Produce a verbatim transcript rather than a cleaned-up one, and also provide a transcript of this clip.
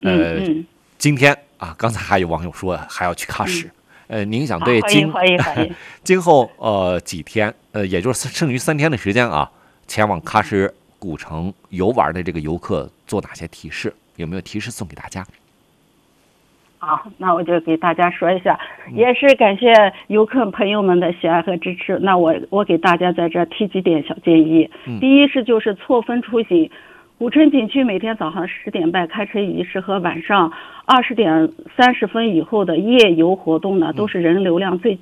呃， 嗯嗯、 今天啊，刚才还有网友说还要去喀什，嗯、呃，您想对今欢迎欢迎今后呃几天，呃，也就是剩余三天的时间啊，前往喀什古城游玩的这个游客做哪些提示？有没有提示送给大家？ 好，那我就给大家说一下，也是感谢游客朋友们的喜爱和支持。那我我给大家在这提几点小建议。第一是就是错峰出行，古城景区每天早上十点半开车仪式和晚上二十点三十分以后的夜游活动呢，都是人流量最